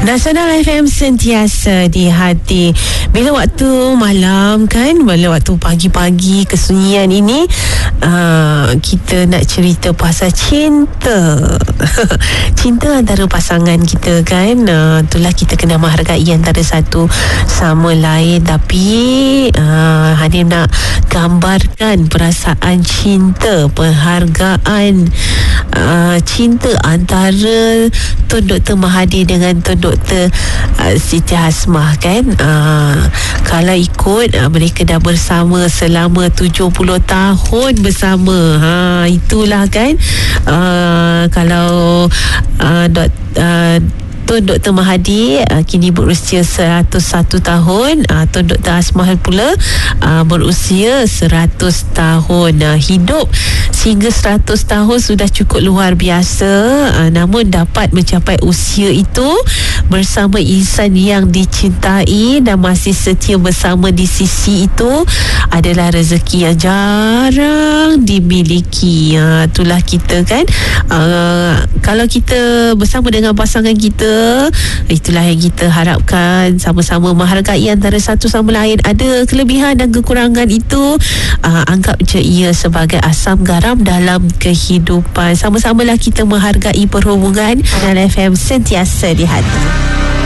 Nasional FM sentiasa di hati. Bila waktu malam kan, bila waktu pagi-pagi kesunyian ini, kita nak cerita pasal cinta. Cinta antara pasangan kita kan. Itulah kita kena menghargai antara satu sama lain. Tapi hanya nak gambarkan perasaan cinta, penghargaan cinta antara Tun Dr. Mahathir dengan Tun Dr. Siti Hasmah kan. Kalau ikut mereka dah bersama selama 70 tahun bersama. Itulah kan. Kalau Tun Dr. Mahathir kini berusia 101 tahun. Tun Dr. Hasmah pula berusia 100 tahun. Hidup sehingga 100 tahun sudah cukup luar biasa. Namun dapat mencapai usia itu bersama insan yang dicintai dan masih setia bersama di sisi itu adalah rezeki yang jarang dimiliki. Itulah kita kan. Kalau kita bersama dengan pasangan kita, itulah yang kita harapkan, sama-sama menghargai antara satu sama lain. Ada kelebihan dan kekurangan itu, anggap je ia sebagai asam garam dalam kehidupan. Sama-samalah kita menghargai perhubungan. Nasional FM sentiasa di hati.